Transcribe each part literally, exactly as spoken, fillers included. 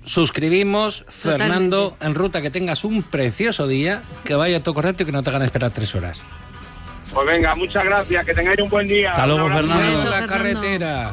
suscribimos. Totalmente. Fernando, en ruta, que tengas un precioso día, que vaya todo correcto y que no te hagan esperar tres horas. Pues venga, muchas gracias, que tengáis un buen día. Hasta luego, Fernando. Eso, la Fernando. carretera.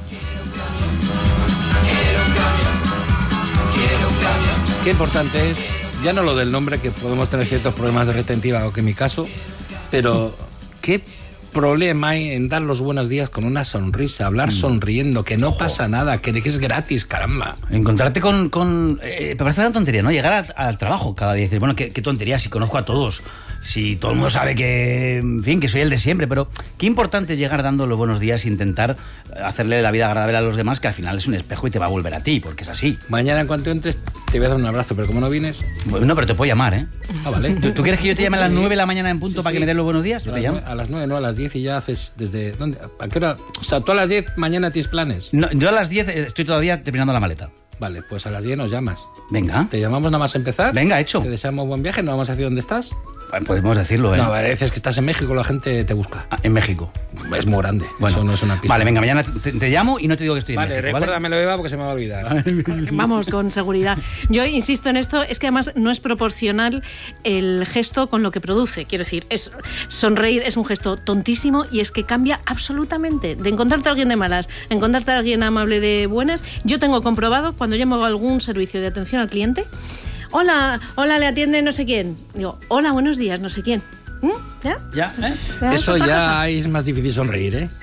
Qué importante es, ya no lo del nombre, que podemos tener ciertos problemas de retentiva, o que en mi caso, pero qué problema hay en dar los buenos días con una sonrisa, hablar mm. sonriendo, que no Ojo. pasa nada, que es gratis, caramba. Encontrarte con... con eh, me parece una tontería, ¿no? Llegar al, al trabajo cada día y decir, bueno, qué, qué tontería, si conozco a todos, si todo el mundo sabe que, en fin, que soy el de siempre, pero qué importante es llegar dando los buenos días e intentar hacerle la vida agradable a los demás, que al final es un espejo y te va a volver a ti, porque es así. Mañana, en cuanto entres, te voy a dar un abrazo, pero como no vienes... Bueno, no, pero te puedo llamar, ¿eh? Ah, vale. ¿Tú, ¿Tú quieres que yo te llame a las nueve de la mañana en punto sí, para sí. que me des los buenos días? Yo a te llamo. A las nueve, no, a las diez, y ya haces desde... ¿Dónde? ¿A qué hora? O sea, tú a las diez mañana tienes planes. No, yo a las diez estoy todavía terminando la maleta. Vale, pues a las diez nos llamas. Venga. Te llamamos nada más empezar. Venga, hecho. Te deseamos buen viaje, no vamos a decir dónde estás. Bueno, podemos decirlo, ¿eh? No, a veces que estás en México, la gente te busca. Ah, en México. Es muy grande, bueno, eso no es una pista. Vale, venga, mañana te, te llamo y no te digo que estoy vale, en México, recuérdamelo, ¿vale? Eva, porque se me va a olvidar. Vamos, con seguridad. Yo insisto en esto, es que además no es proporcional el gesto con lo que produce. Quiero decir, es sonreír es un gesto tontísimo y es que cambia absolutamente. De encontrarte a alguien de malas, encontrarte a alguien amable de buenas. Yo tengo comprobado, cuando llamo a algún servicio de atención al cliente, hola, hola, le atiende no sé quién. Digo, hola, buenos días, no sé quién. ¿Mm? ¿Ya? ¿Ya? ¿Eh? Eso ya es más difícil sonreír, ¿eh?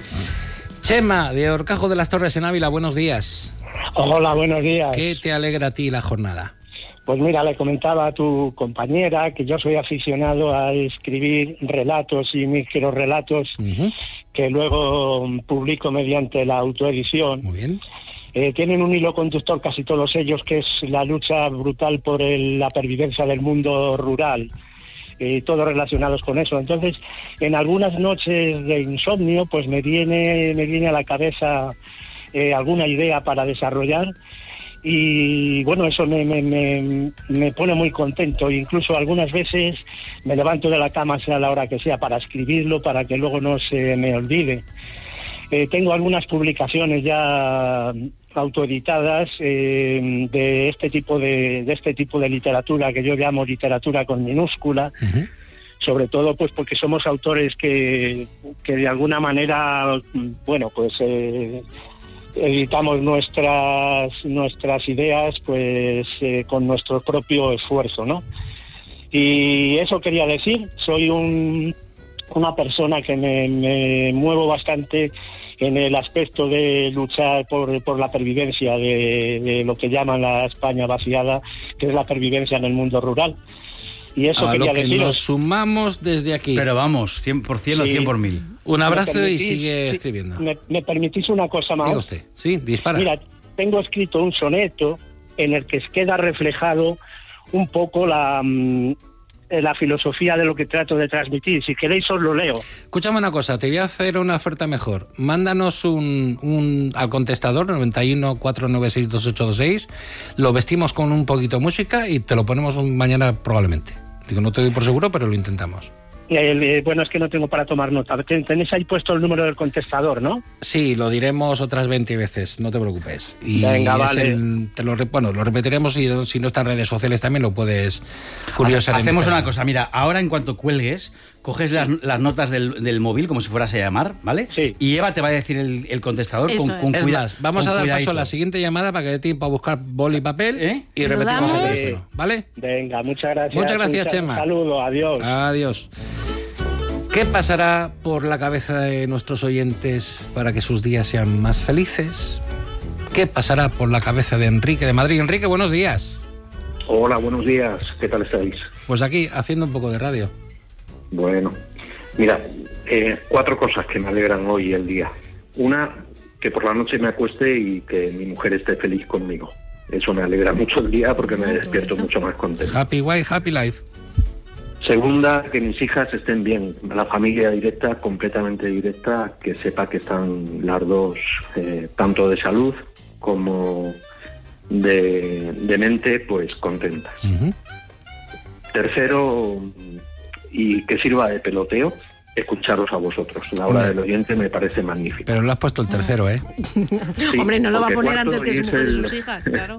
Chema, de Horcajo de las Torres en Ávila, buenos días. Hola, buenos días. ¿Qué te alegra a ti la jornada? Pues mira, le comentaba a tu compañera que yo soy aficionado a escribir relatos y microrelatos uh-huh. que luego publico mediante la autoedición. Muy bien. Eh, tienen un hilo conductor casi todos ellos, que es la lucha brutal por el, la pervivencia del mundo rural, eh, todos relacionados con eso. Entonces, en algunas noches de insomnio, pues me viene, me viene a la cabeza eh, alguna idea para desarrollar, y bueno, eso me, me, me, me pone muy contento. Incluso algunas veces me levanto de la cama, sea la hora que sea, para escribirlo, para que luego no se me olvide. Eh, tengo algunas publicaciones ya autoeditadas eh, de este tipo de, de este tipo de literatura, que yo llamo literatura con minúscula, uh-huh. sobre todo pues porque somos autores que, que de alguna manera, bueno, pues eh, editamos nuestras nuestras ideas pues eh, con nuestro propio esfuerzo, ¿no? Y eso quería decir, soy un una persona que me, me muevo bastante en el aspecto de luchar por, por la pervivencia de, de lo que llaman la España vaciada, que es la pervivencia en el mundo rural. Y eso a quería lo que deciros. nos sumamos desde aquí. Pero vamos, cien por ciento o Sí. cien por mil. Un abrazo ¿Me y permitís? sigue Sí, escribiendo. ¿Me, me permitís una cosa más? Diga usted. Sí, dispara. Mira, tengo escrito un soneto en el que queda reflejado un poco la... Mm, la filosofía de lo que trato de transmitir. Si queréis os lo leo. Escúchame una cosa, te voy a hacer una oferta mejor. Mándanos un, un al contestador noventa y uno, cuatrocientos noventa y seis, veintiocho veintiséis, lo vestimos con un poquito de música y te lo ponemos mañana probablemente. Digo, no te doy por seguro, pero lo intentamos. El, eh, bueno, es que no tengo para tomar nota. Ten- Tenéis ahí puesto el número del contestador, ¿no? Sí, lo diremos otras veinte veces, no te preocupes. Y Venga, es vale. el- te lo, re- bueno, lo repetiremos y si no está en redes sociales también lo puedes curiosar. en Hacemos Instagram. una cosa, mira, ahora en cuanto cuelgues, coges las, las notas del, del móvil como si fueras a llamar, ¿vale? Sí. Y Eva te va a decir el, el contestador Eso con, es. con Es cuidado. más, vamos a dar paso a la siguiente llamada para que dé tiempo a buscar boli y papel, ¿Eh? y ¿Lo repetimos el damos? teléfono, ¿vale? Venga, muchas gracias. Muchas gracias, Un Chema. saludo, adiós. Adiós. ¿Qué pasará por la cabeza de nuestros oyentes para que sus días sean más felices? ¿Qué pasará por la cabeza de Enrique de Madrid? Enrique, buenos días. Hola, buenos días. ¿Qué tal estáis? Pues aquí, haciendo un poco de radio. Bueno, mira, eh, cuatro cosas que me alegran hoy el día. Una, que por la noche me acueste y que mi mujer esté feliz conmigo. Eso me alegra mucho el día porque me despierto mucho más contento. Happy wife, happy life. Segunda, que mis hijas estén bien. La familia directa, completamente directa, que sepa que están las dos, eh, tanto de salud como de, de mente, pues contentas. Uh-huh. Tercero, y que sirva de peloteo, escucharos a vosotros. La hora Hombre. del oyente me parece magnífica. Pero le has puesto el tercero, ¿eh? Sí, Hombre, no lo va a porque poner cuarto antes que y su es mujer y el- sus hijas, claro.